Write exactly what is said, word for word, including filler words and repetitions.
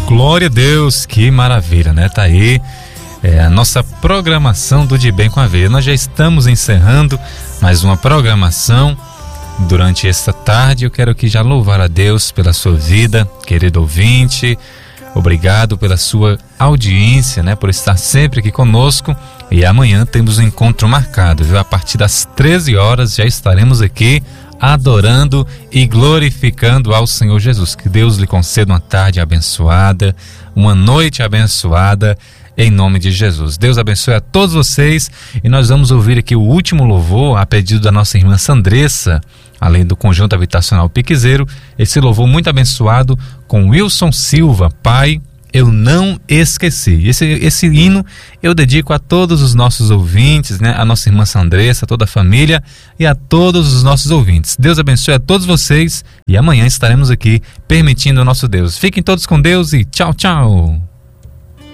Glória a Deus, que maravilha, né? Tá aí é, a nossa programação do De Bem com a Veia. Nós já estamos encerrando mais uma programação durante esta tarde. Eu quero aqui já louvar a Deus pela sua vida, querido ouvinte. Obrigado pela sua audiência, né? Por estar sempre aqui conosco. E amanhã temos um encontro marcado, viu? A partir das treze horas já estaremos aqui adorando e glorificando ao Senhor Jesus. Que Deus lhe conceda uma tarde abençoada, uma noite abençoada, em nome de Jesus. Deus abençoe a todos vocês e nós vamos ouvir aqui o último louvor a pedido da nossa irmã Sandressa, além do Conjunto Habitacional Piquezeiro, esse louvor muito abençoado com Wilson Silva, Pai, eu não esqueci. Esse, esse hino eu dedico a todos os nossos ouvintes, né? A nossa irmã Sandressa, a toda a família e a todos os nossos ouvintes. Deus abençoe a todos vocês e amanhã estaremos aqui permitindo o nosso Deus. Fiquem todos com Deus e tchau, tchau.